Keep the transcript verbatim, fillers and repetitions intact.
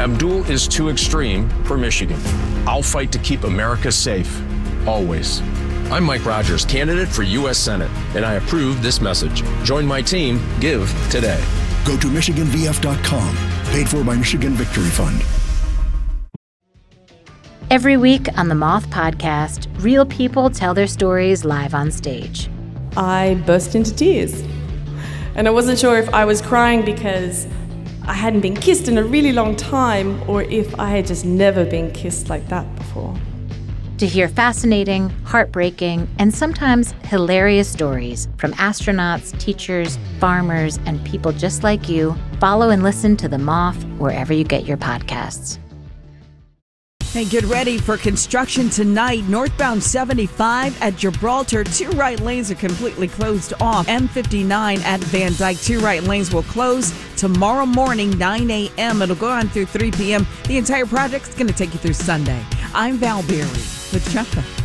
Abdul is too extreme for Michigan. I'll fight to keep America safe, always. I'm Mike Rogers, candidate for U S Senate, and I approve this message. Join my team. Give today. Go to Michigan V F dot com. Paid for by Michigan Victory Fund. Every week on the Moth Podcast, real people tell their stories live on stage. I burst into tears. And I wasn't sure if I was crying because I hadn't been kissed in a really long time, or if I had just never been kissed like that before. To hear fascinating, heartbreaking, and sometimes hilarious stories from astronauts, teachers, farmers, and people just like you, follow and listen to The Moth wherever you get your podcasts. Hey, get ready for construction tonight. Northbound seventy-five at Gibraltar. Two right lanes are completely closed off. M fifty-nine at Van Dyke. Two right lanes will close tomorrow morning, nine a.m. It'll go on through three p.m. The entire project's going to take you through Sunday. I'm Val Berry with Chaka.